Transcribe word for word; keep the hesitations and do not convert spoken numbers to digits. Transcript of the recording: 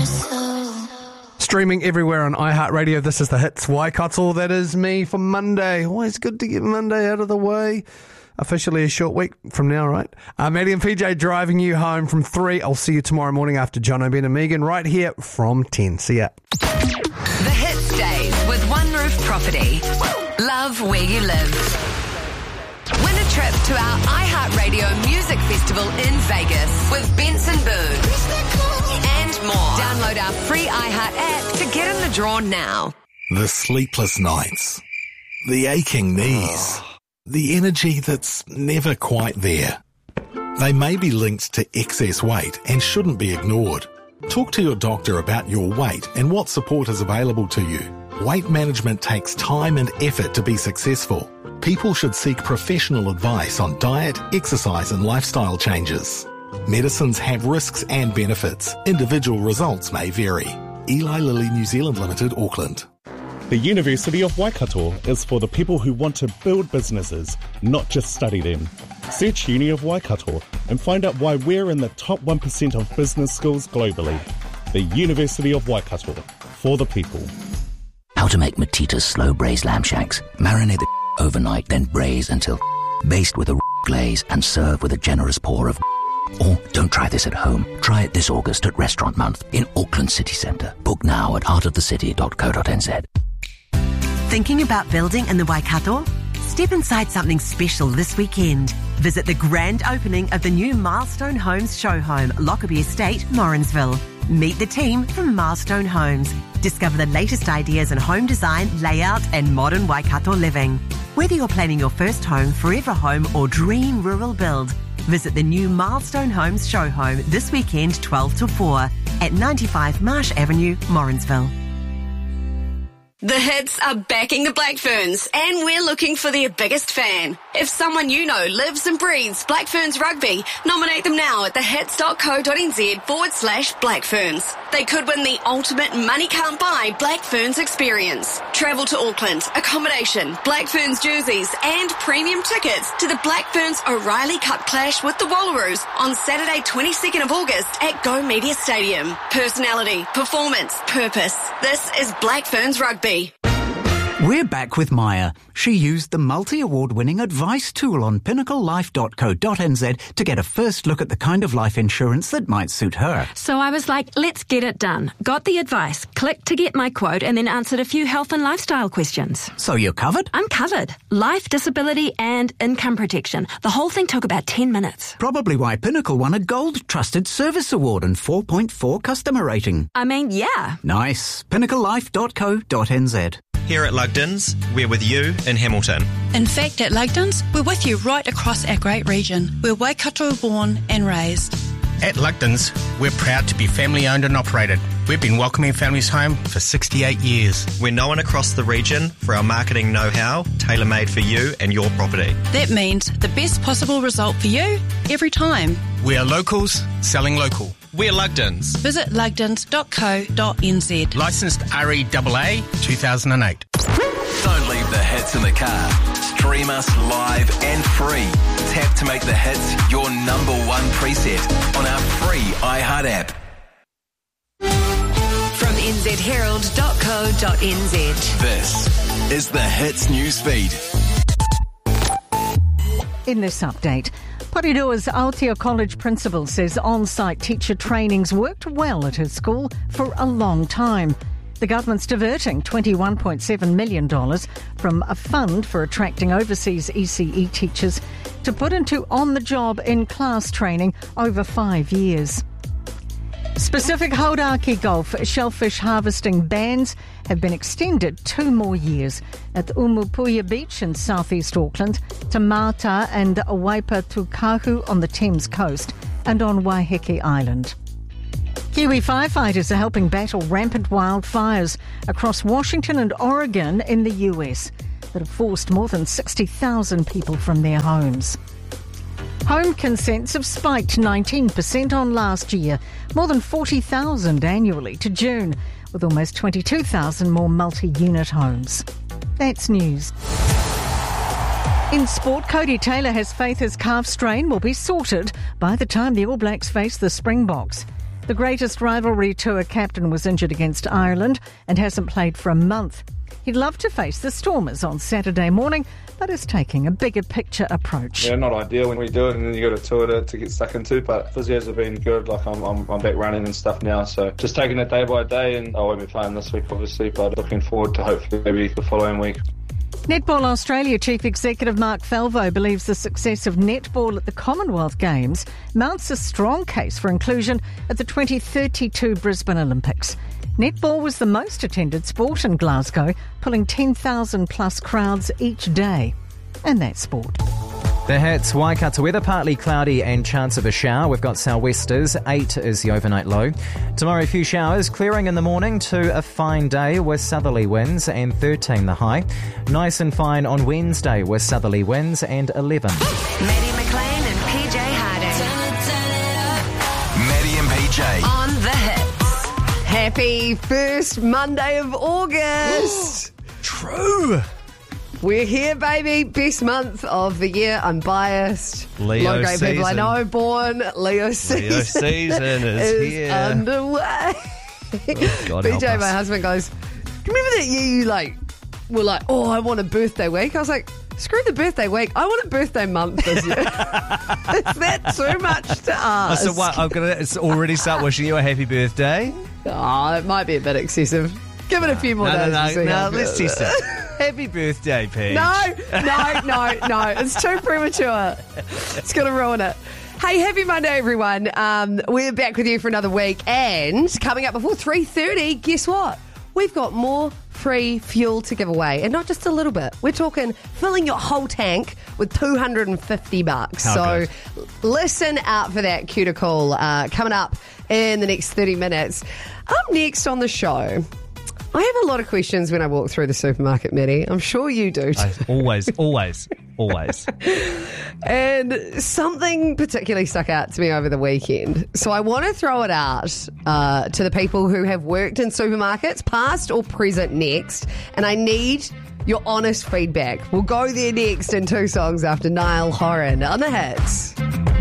Streaming everywhere on iHeartRadio, this is The Hits. Waikato, that is me for Monday. Always good to get Monday out of the way. Officially a short week from now, right? Uh, Maddie and P J driving you home from three. I'll see you tomorrow morning after John O'Ben and Megan right here from ten. See ya. The Hits Days with One Roof Property. Love where you live. Win a trip to our iHeartRadio Music Festival in Vegas with Benson Boone. And more. Download our free iHeart app to get in the draw now. The sleepless nights. The aching knees. The energy that's never quite there. They may be linked to excess weight and shouldn't be ignored. Talk to your doctor about your weight and what support is available to you. Weight management takes time and effort to be successful. People should seek professional advice on diet, exercise and lifestyle changes. Medicines have risks and benefits. Individual results may vary. Eli Lilly New Zealand Limited, Auckland. The University of Waikato is for the people who want to build businesses, not just study them. Search Uni of Waikato and find out why we're in the top one percent of business schools globally. The University of Waikato, for the people. How to make Matita's slow braised lamb shanks. Marinate the overnight, then braise until based with a glaze and serve with a generous pour of. Or don't try this at home. Try it this August at Restaurant Month in Auckland City Centre. Book now at heart of the city dot co dot n z. Thinking about building in the Waikato? Step inside something special this weekend. Visit the grand opening of the new Milestone Homes show home, Lockerbie Estate, Morrinsville. Meet the team from Milestone Homes. Discover the latest ideas in home design, layout and modern Waikato living. Whether you're planning your first home, forever home or dream rural build, visit the new Milestone Homes show home this weekend twelve to four at ninety-five Marsh Avenue, Morrinsville. The Hits are backing the Black Ferns, and we're looking for their biggest fan. If someone you know lives and breathes Black Ferns rugby, nominate them now at thehits.co.nz forward slash Black Ferns. They could win the ultimate money can't buy Black Ferns experience. Travel to Auckland, accommodation, Black Ferns jerseys, and premium tickets to the Black Ferns O'Reilly Cup clash with the Wallaroos on Saturday twenty-second of August at Go Media Stadium. Personality, performance, purpose. This is Black Ferns rugby. We're back with Maya. She used the multi-award-winning advice tool on pinnacle life dot co dot n z to get a first look at the kind of life insurance that might suit her. So I was like, let's get it done. Got the advice, clicked to get my quote, and then answered a few health and lifestyle questions. So you're covered? I'm covered. Life, disability, and income protection. The whole thing took about ten minutes. Probably why Pinnacle won a Gold Trusted Service Award and four point four customer rating. I mean, yeah. Nice. pinnacle life dot co dot n z. Here at Lugdens, we're with you in Hamilton. In fact, at Lugdens, we're with you right across our great region. We're Waikato born and raised. At Lugdens, we're proud to be family owned and operated. We've been welcoming families home for sixty-eight years. We're known across the region for our marketing know-how, tailor-made for you and your property. That means the best possible result for you every time. We are locals selling local. We're Lugdens. Visit lugdens dot co dot n z. Licensed R E A A two thousand eight. Don't leave the hits in the car. Stream us live and free. Tap to make the hits your number one preset on our free iHeart app. From n z herald dot co dot n z. This is the Hits newsfeed. In this update, Parirua's Aotea College principal says on-site teacher trainings worked well at his school for a long time. The government's diverting twenty-one point seven million dollars from a fund for attracting overseas E C E teachers to put into on-the-job in-class training over five years. Specific Hauraki Gulf shellfish harvesting bans have been extended two more years at Umupuia Beach in southeast Auckland, Te Mata and Waipatukahu on the Thames coast, and on Waiheke Island. Kiwi firefighters are helping battle rampant wildfires across Washington and Oregon in the U S that have forced more than sixty thousand people from their homes. Home consents have spiked nineteen percent on last year, more than forty thousand annually to June, with almost twenty-two thousand more multi-unit homes. That's news. In sport, Cody Taylor has faith his calf strain will be sorted by the time the All Blacks face the Springboks. The greatest rivalry tour captain was injured against Ireland and hasn't played for a month. He'd love to face the Stormers on Saturday morning, but is taking a bigger picture approach. Yeah, not ideal when we do it and then you got a tour to, to get stuck into, but physios have been good. Like I'm, I'm, I'm back running and stuff now, so just taking it day by day, and I won't be playing this week obviously, but looking forward to hopefully maybe the following week. Netball Australia Chief Executive Mark Falvo believes the success of netball at the Commonwealth Games mounts a strong case for inclusion at the twenty thirty-two Brisbane Olympics. Netball was the most attended sport in Glasgow, pulling ten thousand plus crowds each day. And that's sport. The Hits, Waikato weather, partly cloudy and chance of a shower. We've got sou'westers, eight is the overnight low. Tomorrow a few showers, clearing in the morning to a fine day with southerly winds and thirteen the high. Nice and fine on Wednesday with southerly winds and eleven. Maddie McLean and P J Harding. Maddie and P J. On the Hits. Happy first Monday of August. True. We're here, baby. Best month of the year. Unbiased. Leo lot of great people I season. know born. Leo season, Leo season is, is here. underway. Oh, God B help J, us. my husband, goes, "Do you remember that year you like were like, oh, I want a birthday week?" I was like, screw the birthday week. I want a birthday month this year. Is that too much to Oh, ask? so what? I'm gonna it's already start wishing you a happy birthday. Oh, it might be a bit excessive. Give it a few more no, days. no, and see no, how no. it Let's feels. test it. Happy birthday, Paige. No, no, no, no. It's too premature. It's going to ruin it. Hey, happy Monday, everyone. Um, we're back with you for another week. And coming up before three thirty, guess what? We've got more free fuel to give away. And not just a little bit. We're talking filling your whole tank with two hundred fifty bucks. How so good. listen out for that cue to call uh, coming up in the next thirty minutes. Up next on the show, I have a lot of questions when I walk through the supermarket, Maddie. I'm sure you do too. I, always, always, always. And something particularly stuck out to me over the weekend. So I want to throw it out uh, to the people who have worked in supermarkets, past or present, next. And I need your honest feedback. We'll go there next in two songs after Niall Horan on the Hits.